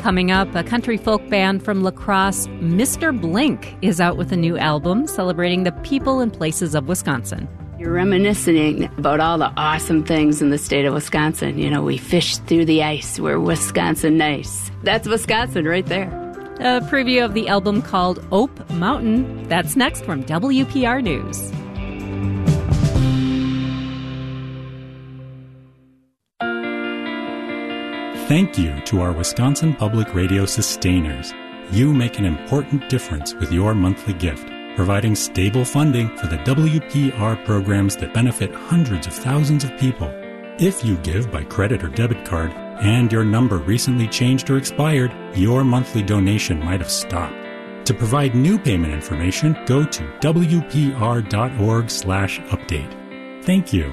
Coming up, a country folk band from La Crosse, Mr. Blink, is out with a new album celebrating the people and places of Wisconsin. You're reminiscing about all the awesome things in the state of Wisconsin. You know, we fish through the ice. We're Wisconsin nice. That's Wisconsin right there. A preview of the album called Ope Mountain. That's next from WPR News. Thank you to our Wisconsin Public Radio sustainers. You make an important difference with your monthly gift, providing stable funding for the WPR programs that benefit hundreds of thousands of people. If you give by credit or debit card and your number recently changed or expired, your monthly donation might have stopped. To provide new payment information, go to wpr.org/update. Thank you.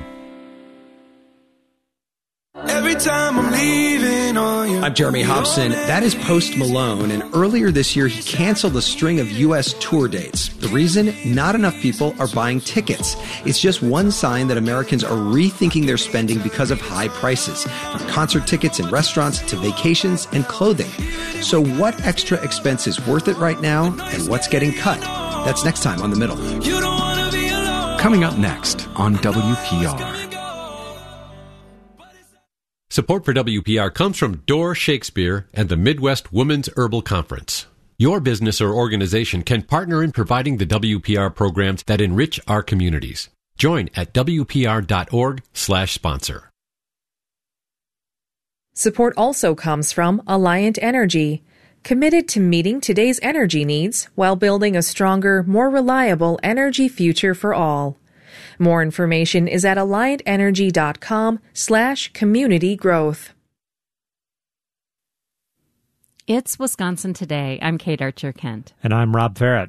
Every time I'm leaving on you. I'm Jeremy Hobson. That is Post Malone. And earlier this year, he canceled a string of U.S. tour dates. The reason? Not enough people are buying tickets. It's just one sign that Americans are rethinking their spending because of high prices, from concert tickets and restaurants to vacations and clothing. So what extra expense is worth it right now, and what's getting cut? That's next time on The Middle. You don't wanna be alone. Coming up next on WPR. Support for WPR comes from Door Shakespeare and the Midwest Women's Herbal Conference. Your business or organization can partner in providing the WPR programs that enrich our communities. Join at WPR.org/sponsor. Support also comes from Alliant Energy, committed to meeting today's energy needs while building a stronger, more reliable energy future for all. More information is at alliantenergy.com/community growth. It's Wisconsin Today. I'm Kate Archer-Kent. And I'm Rob Farrett.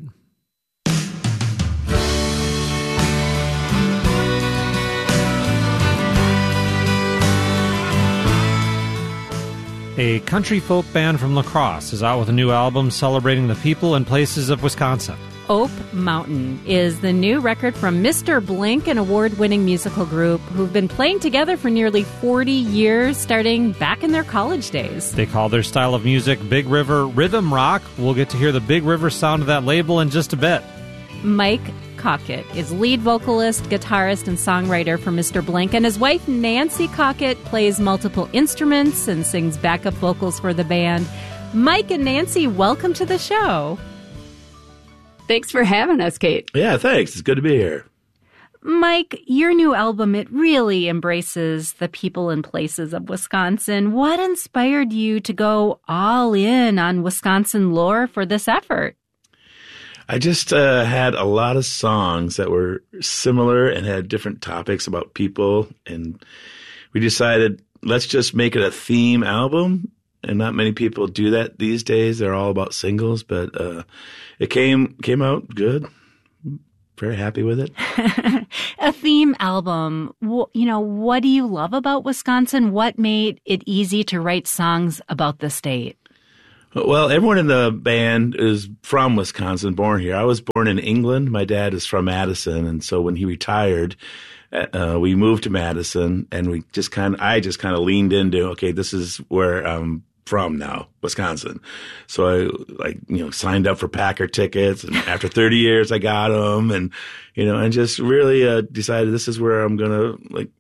A country folk band from La Crosse is out with a new album celebrating the people and places of Wisconsin. Ope Mountain is the new record from Mr. Blink, an award-winning musical group who've been playing together for nearly 40 years, starting back in their college days. They call their style of music Big River Rhythm Rock. We'll get to hear the Big River sound of that label in just a bit. Mike Cockett is lead vocalist, guitarist, and songwriter for Mr. Blink, and his wife Nancy Cockett plays multiple instruments and sings backup vocals for the band. Mike and Nancy, welcome to the show. Thanks for having us, Kate. Yeah, thanks. It's good to be here. Mike, your new album, it really embraces the people and places of Wisconsin. What inspired you to go all in on Wisconsin lore for this effort? I just had a lot of songs that were similar and had different topics about people. And we decided, let's just make it a theme album. And not many people do that these days. They're all about singles, but it came out good. Very happy with it. A theme album. What do you love about Wisconsin? What made it easy to write songs about the state? Well, everyone in the band is from Wisconsin, born here. I was born in England. My dad is from Madison, and so when he retired, we moved to Madison, and I just kind of leaned into, okay, this is where I'm from now, Wisconsin. So I signed up for Packer tickets, and after 30 years, I got them, and just really decided this is where I'm gonna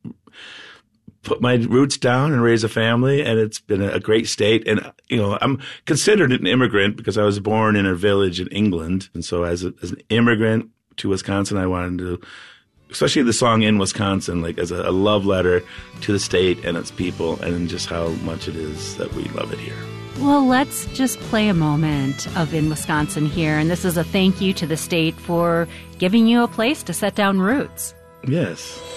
put my roots down and raise a family. And it's been a great state. And I'm considered an immigrant because I was born in a village in England, and so as an immigrant to Wisconsin, I wanted to, especially the song In Wisconsin, as a love letter to the state and its people, and just how much it is that we love it here. Well, let's just play a moment of In Wisconsin here. And this is a thank you to the state for giving you a place to set down roots. Yes.